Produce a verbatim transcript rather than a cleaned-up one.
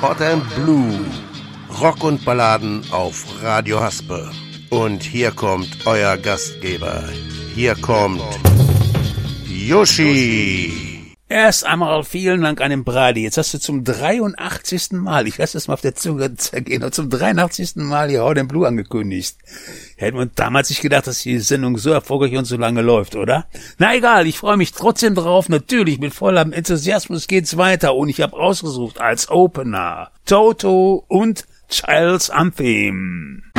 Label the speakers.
Speaker 1: Hot and Blue. Rock und Balladen auf Radio Haspe. Und hier kommt euer Gastgeber. Hier kommt Yoshi.
Speaker 2: Erst einmal vielen Dank an den Brady. Jetzt hast du zum dreiundachtzigsten Mal, ich lasse das mal auf der Zunge zergehen, und zum dreiundachtzigsten Mal hier Hot and Blue angekündigt. Hätten wir damals nicht gedacht, dass die Sendung so erfolgreich und so lange läuft, oder? Na egal, ich freue mich trotzdem drauf. Natürlich, mit vollem Enthusiasmus geht's weiter. Und ich habe ausgesucht als Opener Toto und Child's Anthem.